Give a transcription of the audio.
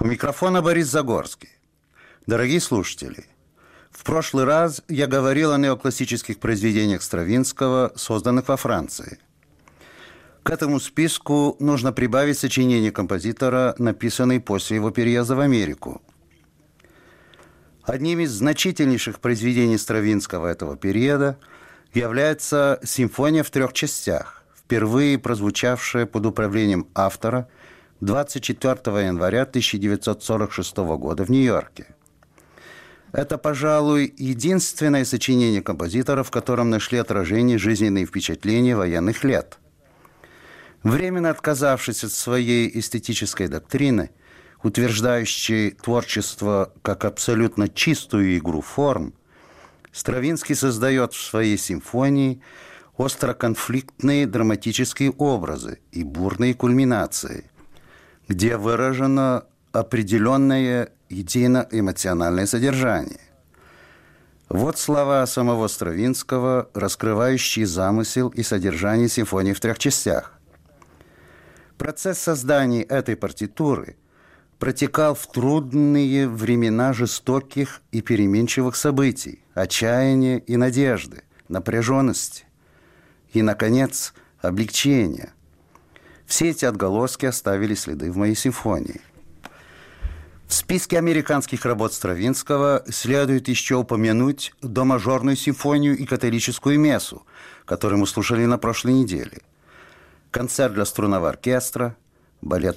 У микрофона Борис Загорский. Дорогие слушатели, в прошлый раз я говорил о неоклассических произведениях Стравинского, созданных во Франции. К этому списку нужно прибавить сочинения композитора, написанные после его переезда в Америку. Одним из значительнейших произведений Стравинского этого периода является «Симфония в 3 частях», впервые прозвучавшая под управлением автора 24 января 1946 года в Нью-Йорке. Это, пожалуй, единственное сочинение композитора, в котором нашли отражение жизненные впечатления военных лет. Временно отказавшись от своей эстетической доктрины, утверждающей творчество как абсолютно чистую игру форм, Стравинский создает в своей симфонии остроконфликтные драматические образы и бурные кульминации, где выражено определенное идейно-эмоциональное содержание. Вот слова самого Стравинского, раскрывающие замысел и содержание симфонии в 3 частях. Процесс создания этой партитуры протекал в трудные времена жестоких и переменчивых событий, отчаяния и надежды, напряженности и, наконец, облегчения. Все эти отголоски оставили следы в моей симфонии. В списке американских работ Стравинского следует еще упомянуть домажорную симфонию и католическую мессу, которую мы слушали на прошлой неделе, концерт для струнного оркестра, балет